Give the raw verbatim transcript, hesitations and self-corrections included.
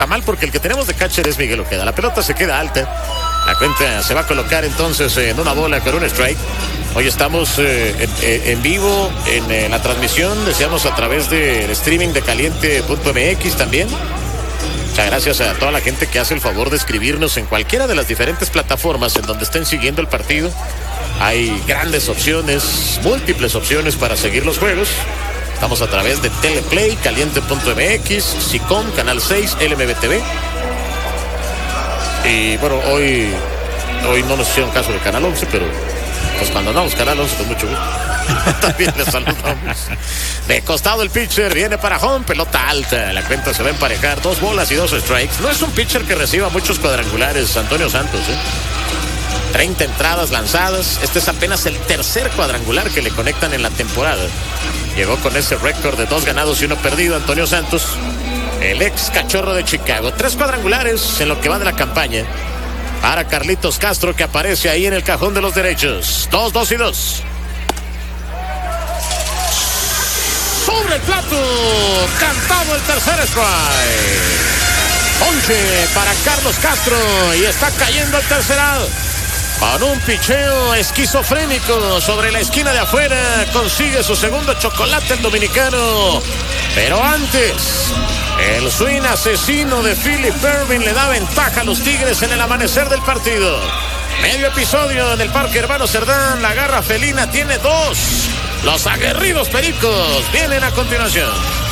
Está mal porque el que tenemos de catcher es Miguel Ojeda. La pelota se queda alta. La cuenta se va a colocar entonces en una bola con un strike. Hoy estamos eh, en, en vivo en, en la transmisión. Deseamos a través del streaming de caliente punto m x también. Muchas gracias a toda la gente que hace el favor de escribirnos en cualquiera de las diferentes plataformas en donde estén siguiendo el partido. Hay grandes opciones, múltiples opciones para seguir los juegos. Estamos a través de Teleplay, caliente punto m x, SICOM, Canal seis, L M B T V. Y bueno, hoy, hoy no nos hicieron caso de Canal once, pero pues cuando andamos Canal once, con mucho gusto. También les saludamos. De costado el pitcher, viene para home, pelota alta. La cuenta se va a emparejar, dos bolas y dos strikes. No es un pitcher que reciba muchos cuadrangulares, Antonio Santos, ¿eh? treinta entradas lanzadas. Este es apenas el tercer cuadrangular que le conectan en la temporada. Llegó con ese récord de dos ganados y uno perdido, Antonio Santos, el ex cachorro de Chicago. Tres cuadrangulares en lo que va de la campaña para Carlitos Castro, que aparece ahí en el cajón de los derechos. Dos, dos y dos. Sobre el plato, cantado el tercer strike. Ponche para Carlos Castro y está cayendo el tercer out. Con un picheo esquizofrénico sobre la esquina de afuera, consigue su segundo chocolate el dominicano. Pero antes, el swing asesino de Philip Ervin le da ventaja a los Tigres en el amanecer del partido. Medio episodio en el Parque Hermano Cerdán, la garra felina tiene dos. Los aguerridos Pericos vienen a continuación.